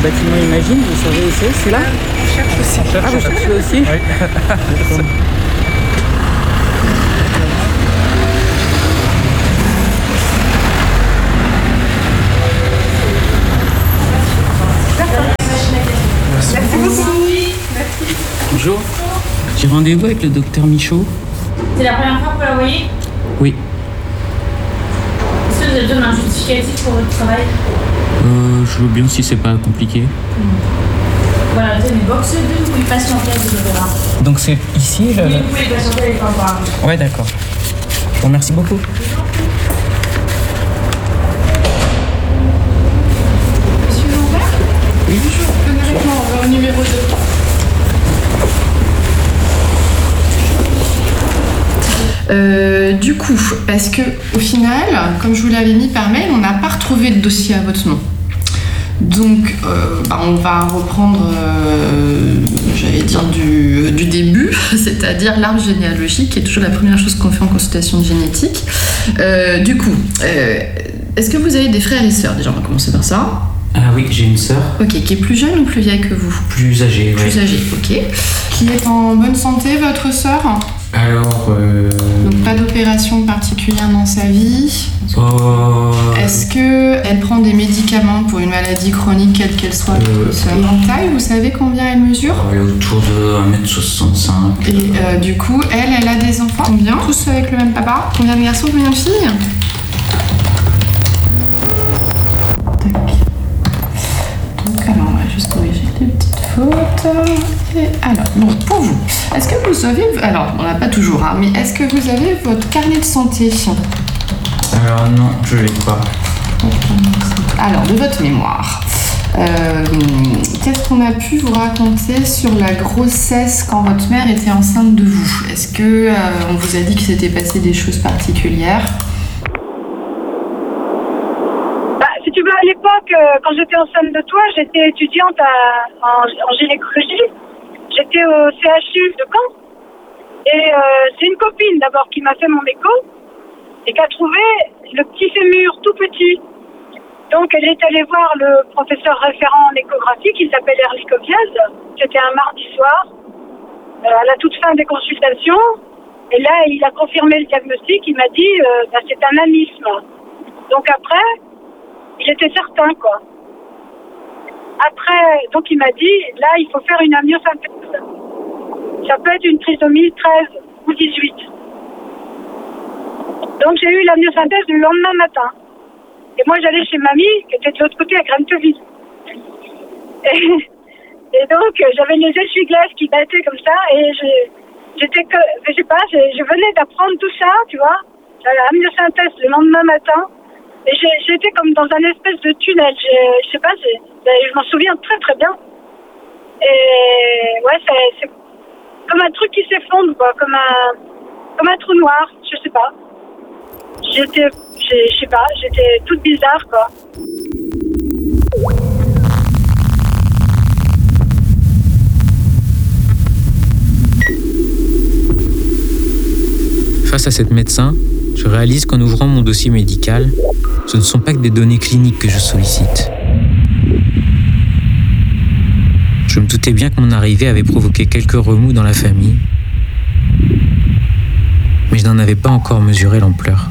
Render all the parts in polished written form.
bâtiment Imagine, vous savez où c'est là? On cherche aussi. Ah, vous cherchez aussi? Oui. Merci beaucoup. Bonjour. J'ai rendez-vous avec le docteur Michaud. C'est la première fois que vous la voyez? Oui. Est-ce que vous avez besoin d'un justificatif pour votre travail? Je veux bien si c'est pas compliqué. Voilà, tenez, box 2, vous pouvez patienter avec vous verra. Donc c'est ici Oui, vous pouvez patienter avec un. Ouais, d'accord. Bon, merci beaucoup. Monsieur Lambert? Oui. Bonjour, venez avec moi, on va au numéro 2. Du coup, parce que au final, comme je vous l'avais mis par mail, on n'a pas retrouvé de dossier à votre nom. Donc, on va reprendre, j'allais dire, du début, c'est-à-dire l'arbre généalogique, qui est toujours la première chose qu'on fait en consultation de génétique. Du coup, est-ce que vous avez des frères et sœurs? Déjà, on va commencer par ça. Ah oui, j'ai une sœur. Ok, qui est plus jeune ou plus vieille que vous? Plus âgée, ouais. Plus âgée, ok. Qui est en bonne santé, votre sœur? Alors, Donc pas d'opération particulière dans sa vie. Est-ce qu'elle prend des médicaments pour une maladie chronique, quelle qu'elle soit? En taille, vous savez combien elle mesure? elle est autour de 1m65. Et du coup, elle a des enfants? Combien? Tous avec le même papa? Combien de garçons, combien de filles? Tac. Donc alors, on va juste corriger les petites fautes. Et alors, bon, pour vous, est-ce que vous avez... Alors, on n'a pas toujours, hein, mais est-ce que vous avez votre carnet de santé? Alors non, je l'ai pas. Alors, de votre mémoire, qu'est-ce qu'on a pu vous raconter sur la grossesse quand votre mère était enceinte de vous? Est-ce que on vous a dit qu'il s'était passé des choses particulières? Si tu veux, à l'époque, quand j'étais enceinte de toi, j'étais étudiante en gynécologie. J'étais au CHU de Caen. Et c'est une copine d'abord qui m'a fait mon écho et qui a trouvé le petit fémur tout petit. Donc elle est allée voir le professeur référent en échographie qui s'appelle Erlich Koviaz. C'était un mardi soir, à la toute fin des consultations. Et là, il a confirmé le diagnostic. Il m'a dit c'est un anisme. Donc après, il était certain, quoi. Après, donc il m'a dit, là, il faut faire une amniosynthèse. Ça peut être une trisomie 13 ou 18. Donc j'ai eu l'amniosynthèse le lendemain matin. Et moi, j'allais chez mamie, qui était de l'autre côté à Grenteville. Et donc, j'avais les essuie-glaces qui battaient comme ça, et je venais d'apprendre tout ça, tu vois. J'avais l'amniosynthèse le lendemain matin. Et j'étais comme dans un espèce de tunnel. Je sais pas, je m'en souviens très très bien. Et ouais, c'est comme un truc qui s'effondre, quoi, comme un trou noir, je sais pas. Je sais pas, j'étais toute bizarre, quoi. Face à cette médecin, je réalise qu'en ouvrant mon dossier médical, ce ne sont pas que des données cliniques que je sollicite. Je me doutais bien que mon arrivée avait provoqué quelques remous dans la famille, mais je n'en avais pas encore mesuré l'ampleur.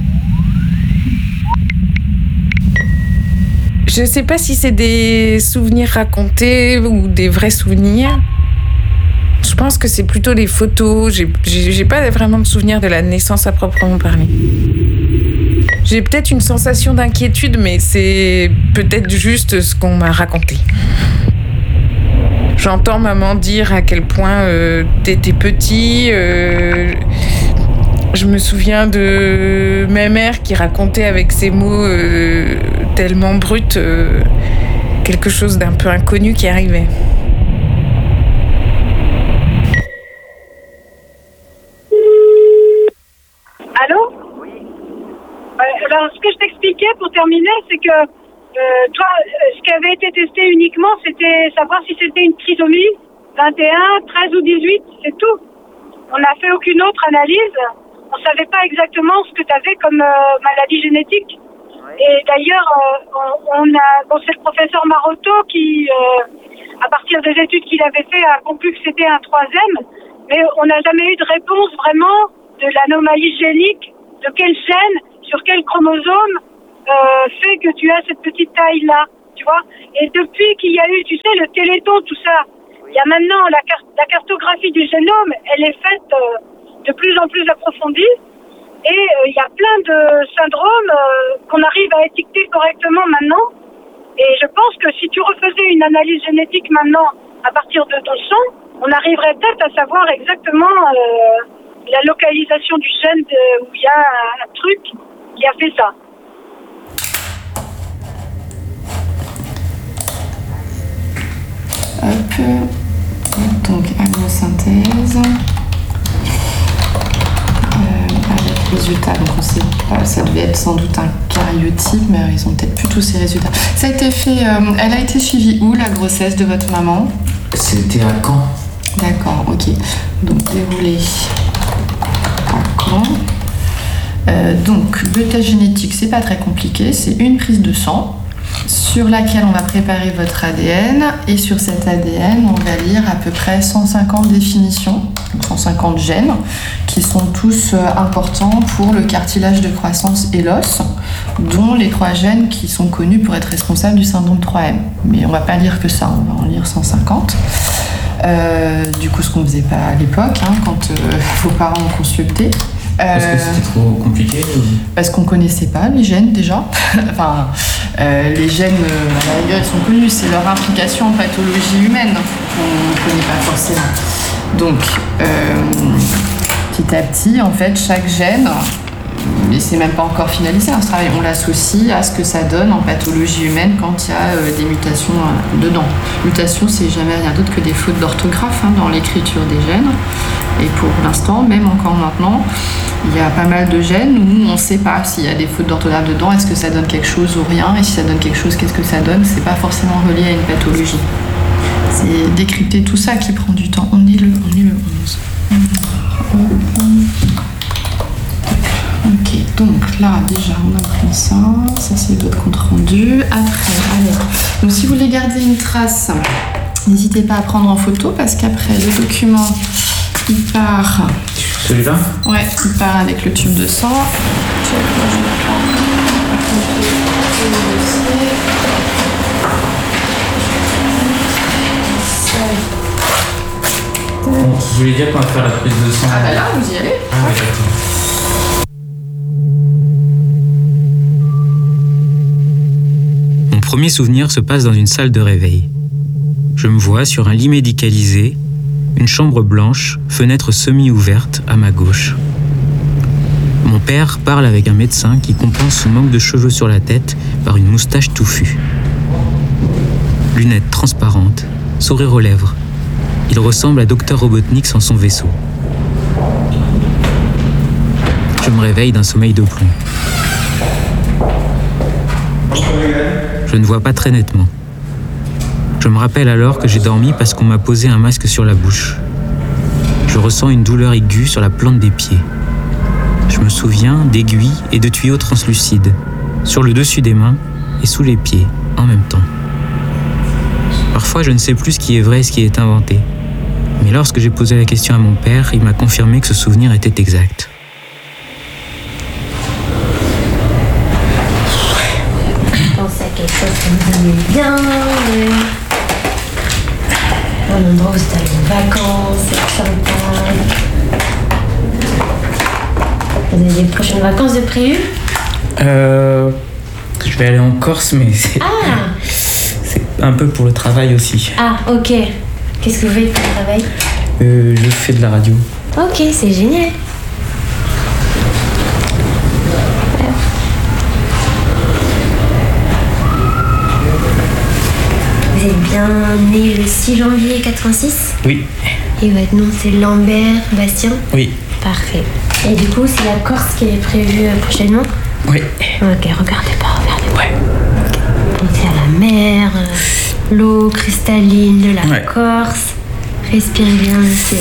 Je ne sais pas si c'est des souvenirs racontés ou des vrais souvenirs. Je pense que c'est plutôt les photos. J'ai pas vraiment de souvenir de la naissance à proprement parler. J'ai peut-être une sensation d'inquiétude, mais c'est peut-être juste ce qu'on m'a raconté. J'entends maman dire à quel point t'étais petit. Je me souviens de ma mère qui racontait avec ses mots tellement bruts quelque chose d'un peu inconnu qui arrivait. Allô? Oui. Alors, ce que je t'expliquais pour terminer, c'est que toi, ce qui avait été testé uniquement, c'était savoir si c'était une trisomie 21, 13 ou 18, c'est tout. On n'a fait aucune autre analyse. On ne savait pas exactement ce que tu avais comme maladie génétique. Oui. Et d'ailleurs, c'est le professeur Marotto qui, à partir des études qu'il avait fait, a conclu que c'était un 3e, mais on n'a jamais eu de réponse vraiment de l'anomalie génique, de quel gène, sur quel chromosome fait que tu as cette petite taille-là, tu vois. Et depuis qu'il y a eu, tu sais, le téléthon, tout ça, il y a maintenant la cartographie du génome, elle est faite de plus en plus approfondie. Et il y a plein de syndromes qu'on arrive à étiqueter correctement maintenant. Et je pense que si tu refaisais une analyse génétique maintenant à partir de ton sang, on arriverait peut-être à savoir exactement la localisation du gène où il y a un truc qui a fait ça. Hop. Donc, amniosynthèse. Avec résultats, donc on sait pas, ça devait être sans doute un karyotype, mais ils ont peut-être plus tous ces résultats. Ça a été fait, elle a été suivie où, la grossesse de votre maman? C'était à Caen. D'accord, ok. Donc déroulé à Caen. Donc le test génétique, c'est pas très compliqué, c'est une prise de sang sur laquelle on va préparer votre ADN, et sur cet ADN, on va lire à peu près 150 définitions, 150 gènes, qui sont tous importants pour le cartilage de croissance et l'os, dont les 3 gènes qui sont connus pour être responsables du syndrome 3M. Mais on va pas lire que ça, on va en lire 150. Du coup, ce qu'on faisait pas à l'époque, quand vos parents ont consulté. Parce que c'était trop compliqué Parce qu'on connaissait pas les gènes déjà. Enfin, les gènes, à la rigueur, ils sont connus, c'est leur implication en pathologie humaine qu'on ne connaît pas forcément. Donc, petit à petit, en fait, chaque gène, et c'est même pas encore finalisé, ce travail, on l'associe à ce que ça donne en pathologie humaine quand il y a des mutations dedans. Mutation, c'est jamais rien d'autre que des fautes d'orthographe dans l'écriture des gènes. Et pour l'instant, même encore maintenant, il y a pas mal de gènes où on ne sait pas s'il y a des fautes d'orthographe dedans, est-ce que ça donne quelque chose ou rien, et si ça donne quelque chose, qu'est-ce que ça donne, c'est pas forcément relié à une pathologie. C'est décrypter tout ça qui prend du temps. On est le 11. Ok, donc là déjà on a pris ça c'est votre compte rendu. Après, allez, donc si vous voulez garder une trace, n'hésitez pas à prendre en photo parce qu'après le document il part. Celui-là ? Ouais, il part avec le tube de sang. Bon, je voulais dire qu'on va faire la prise de sang. Ah bah là, vous y allez. Ah ouais, d'accord. Mon premier souvenir se passe dans une salle de réveil. Je me vois sur un lit médicalisé, une chambre blanche, fenêtre semi-ouverte à ma gauche. Mon père parle avec un médecin qui compense son manque de cheveux sur la tête par une moustache touffue. Lunettes transparentes, sourire aux lèvres. Il ressemble à Dr Robotnik sans son vaisseau. Je me réveille d'un sommeil de plomb. Je ne vois pas très nettement. Je me rappelle alors que j'ai dormi parce qu'on m'a posé un masque sur la bouche. Je ressens une douleur aiguë sur la plante des pieds. Je me souviens d'aiguilles et de tuyaux translucides, sur le dessus des mains et sous les pieds, en même temps. Parfois, je ne sais plus ce qui est vrai et ce qui est inventé. Mais lorsque j'ai posé la question à mon père, il m'a confirmé que ce souvenir était exact. Je pense à quelque chose que vous aimez bien. Un endroit où vous allez en vacances, c'est sympa. Vous avez des prochaines vacances de prévues? Je vais aller en Corse, mais c'est un peu pour le travail aussi. Ah, ok. Qu'est-ce que vous faites pour le travail? Je fais de la radio. Ok, c'est génial. Vous êtes bien né le 6 janvier 86? Oui. Et votre nom c'est Lambert Bastien? Oui. Parfait. Et du coup, c'est la Corse qui est prévue prochainement? Oui. Ok, regardez pas. Ouais. Okay. Pensez à la mer, l'eau cristalline de la Corse. Respirez bien aussi.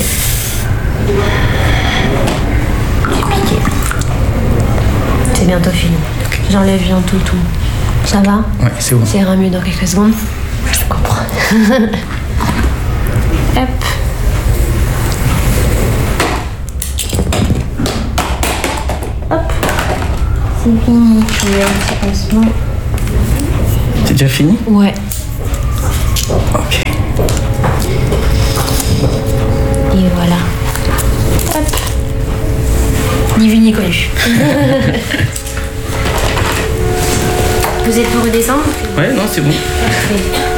C'est piqué. C'est bientôt fini. J'enlève bientôt tout. Ça va? Ouais, c'est bon. Ça ira mieux dans quelques secondes. Je comprends. Hop. Hop. C'est fini. Je mets un petit pansement. C'est déjà fini? Ouais. Ok. Et voilà. Hop. Ni vu ni connu. Vous êtes pour redescendre? Ouais, non, c'est bon. Parfait.